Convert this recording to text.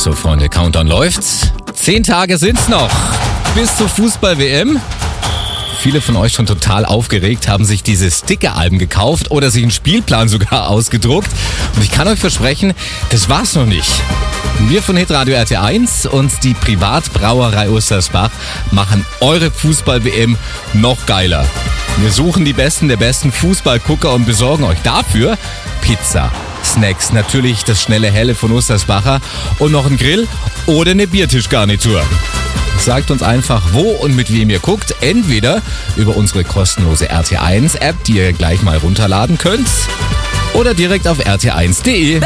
So Freunde, Countdown läuft's. 10 Tage sind's noch bis zur Fußball-WM. Viele von euch schon total aufgeregt, haben sich diese Sticker-Alben gekauft oder sich einen Spielplan sogar ausgedruckt. Und ich kann euch versprechen, das war's noch nicht. Wir von Hitradio RT1 und die Privatbrauerei Ostersbach machen eure Fußball-WM noch geiler. Wir suchen die Besten der besten Fußballgucker und besorgen euch dafür Pizza, Snacks, natürlich das schnelle Helle von Ostersbacher und noch einen Grill oder eine Biertischgarnitur. Sagt uns einfach, wo und mit wem ihr guckt. Entweder über unsere kostenlose RT1-App, die ihr gleich mal runterladen könnt, oder direkt auf rt1.de.